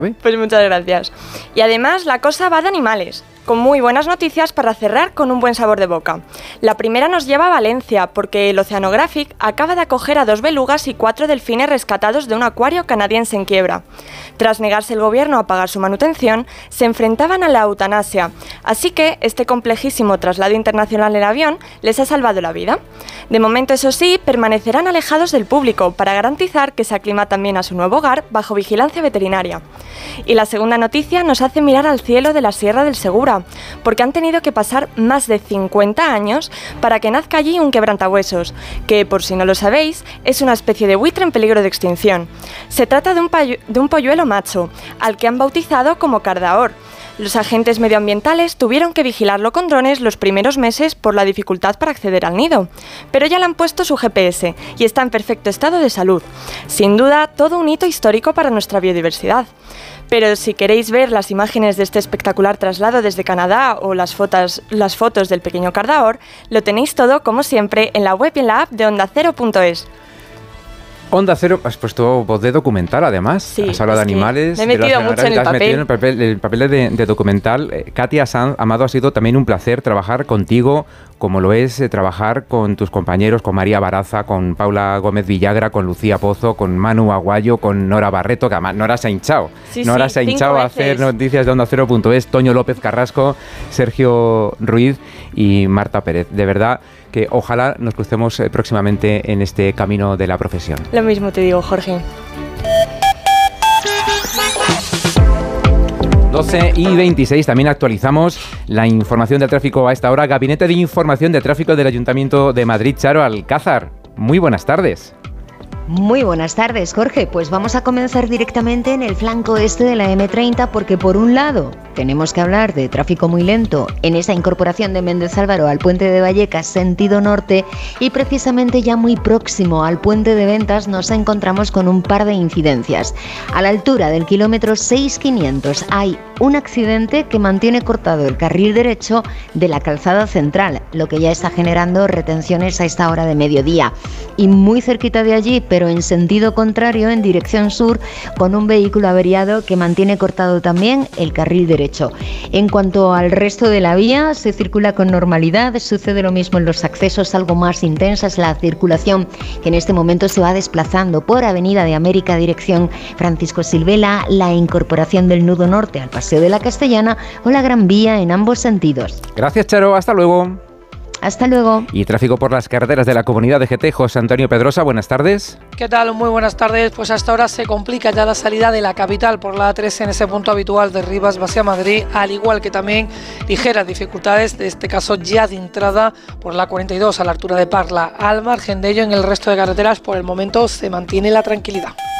Pues muchas gracias. Y además la cosa va de animales, con muy buenas noticias para cerrar con un buen sabor de boca. La primera nos lleva a Valencia, porque el Oceanographic acaba de acoger a 2 belugas y 4 delfines rescatados de un acuario canadiense en quiebra. Tras negarse el gobierno a pagar su manutención, se enfrentaban a la eutanasia, así que este complejísimo traslado internacional en avión les ha salvado la vida. De momento, eso sí, permanecerán alejados del público para garantizar que se aclimatan bien a su nuevo hogar bajo vigilancia veterinaria. Y la segunda noticia nos hace mirar al cielo de la Sierra del Segura, porque han tenido que pasar más de 50 años para que nazca allí un quebrantahuesos, que, por si no lo sabéis, es una especie de buitre en peligro de extinción. Se trata de un polluelo macho, al que han bautizado como Cardaor. Los agentes medioambientales tuvieron que vigilarlo con drones los primeros meses por la dificultad para acceder al nido, pero ya le han puesto su GPS y está en perfecto estado de salud. Sin duda, todo un hito histórico para nuestra biodiversidad. Pero si queréis ver las imágenes de este espectacular traslado desde Canadá o las fotos del pequeño Cardaor, lo tenéis todo, como siempre, en la web y en la app de OndaCero.es. Onda Cero, has puesto voz de documental además, sí, has hablado de animales. Me he metido mucho en el papel. El papel de documental. Katia Sanz, Amado, ha sido también un placer trabajar contigo, como lo es trabajar con tus compañeros, con María Baraza, con Paula Gómez Villagra, con Lucía Pozo, con Manu Aguayo, con Nora Barreto, que además Nora se ha hinchado. Nora se ha hinchado a hacer noticias de OndaCero.es, Toño López Carrasco, Sergio Ruiz y Marta Pérez. De verdad que ojalá nos crucemos próximamente en este camino de la profesión. Lo mismo te digo, Jorge. 12:26, también actualizamos la información del tráfico a esta hora. Gabinete de Información de Tráfico del Ayuntamiento de Madrid, Charo Alcázar. Muy buenas tardes. Muy buenas tardes, Jorge. Pues vamos a comenzar directamente en el flanco este de la M30 porque, por un lado, tenemos que hablar de tráfico muy lento en esa incorporación de Méndez Álvaro al puente de Vallecas, sentido norte, y precisamente ya muy próximo al puente de Ventas nos encontramos con un par de incidencias. A la altura del kilómetro 6500 hay un accidente que mantiene cortado el carril derecho de la calzada central, lo que ya está generando retenciones a esta hora de mediodía. Y muy cerquita de allí, pero en sentido contrario, en dirección sur, con un vehículo averiado que mantiene cortado también el carril derecho. En cuanto al resto de la vía, se circula con normalidad, sucede lo mismo en los accesos, algo más intensa es la circulación que en este momento se va desplazando por Avenida de América, dirección Francisco Silvela, la incorporación del nudo norte al Paseo de la Castellana o la Gran Vía en ambos sentidos. Gracias, Charo, hasta luego. Hasta luego. Y tráfico por las carreteras de la Comunidad de GT, José Antonio Pedrosa, buenas tardes. ¿Qué tal? Muy buenas tardes. Pues hasta ahora se complica ya la salida de la capital por la A3 en ese punto habitual de Rivas hacia Madrid, al igual que también ligeras dificultades, de este caso ya de entrada por la 42 a la altura de Parla. Al margen de ello, en el resto de carreteras por el momento se mantiene la tranquilidad.